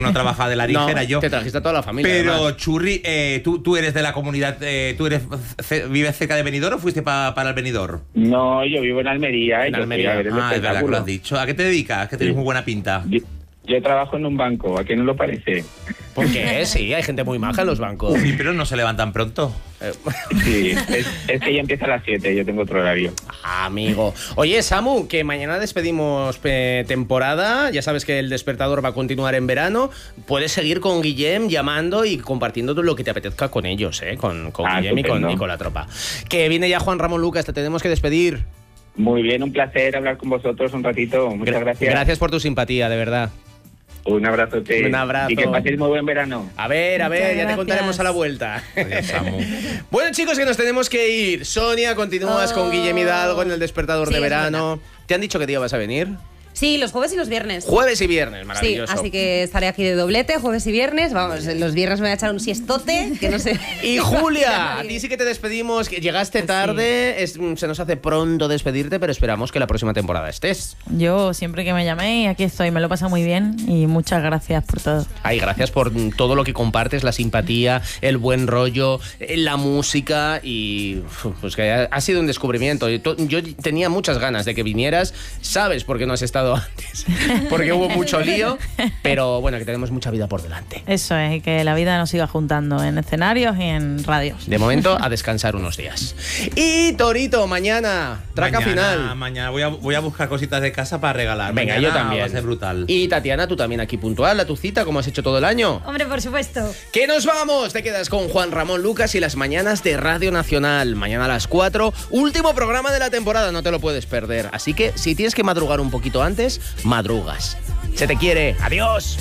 No trabajaba de la ligera, No, yo. te trajiste a toda la familia. Pero, además. Churri, tú eres de la comunidad, ¿vives cerca de Benidorm o fuiste para el Benidorm? No, yo vivo en Almería. En Yo fui Almería. a ver el Es verdad que lo espectáculo. has dicho. ¿A qué te dedicas? Que tienes muy buena pinta. Yo trabajo en un banco, ¿a qué no lo parece? Porque sí, hay gente muy maja en los bancos. Sí, pero no se levantan pronto. Sí, es que ya empieza a las 7, yo tengo otro horario. Amigo. Oye, Samu, que mañana despedimos temporada. Ya sabes que el despertador va a continuar en verano. Puedes seguir con Guillem llamando y compartiendo todo lo que te apetezca con ellos, con Guillem y con la tropa. Que viene ya Juan Ramón Lucas, te tenemos que despedir. Muy bien, un placer hablar con vosotros un ratito. Muchas gracias. Gracias por tu simpatía, de verdad. Un abrazote. Un abrazo. Y que paséis muy buen verano. A ver, Muchas ya te gracias. contaremos a la vuelta. Adiós, Samu. Bueno, chicos, que nos tenemos que ir. Sonia, continúas con Guillem Hidalgo en el despertador Sí, de es verano. ¿Te han dicho qué día vas a venir? Sí, los jueves y los viernes. Jueves y viernes, Sí, maravilloso. así que estaré aquí de doblete, jueves y viernes. Vamos, los viernes me voy a echar un siestote, que no sé. Y Julia, a ti sí que te despedimos, que llegaste tarde, se nos hace pronto despedirte, pero esperamos que la próxima temporada estés. Yo siempre que me llaméis, aquí estoy, me lo pasa muy bien y muchas gracias por todo. Ay, gracias por todo lo que compartes, la simpatía, el buen rollo, la música y pues que ha sido un descubrimiento. Yo tenía muchas ganas de que vinieras, sabes por qué no has estado antes, porque hubo mucho lío, pero bueno, que tenemos mucha vida por delante. Eso es, y que la vida nos siga juntando en escenarios y en radios. De momento, a descansar unos días. Y Torito, mañana, traca final. Mañana voy a buscar cositas de casa para regalar. Venga, Mañana yo también. Va a ser brutal. Y Tatiana, tú también aquí puntual a tu cita, como has hecho todo el año. Hombre, por supuesto. ¡Que nos vamos! Te quedas con Juan Ramón Lucas y las mañanas de Radio Nacional. Mañana a las 4, último programa de la temporada, no te lo puedes perder. Así que si tienes que madrugar un poquito antes, madrugas. Se te quiere. ¡Adiós!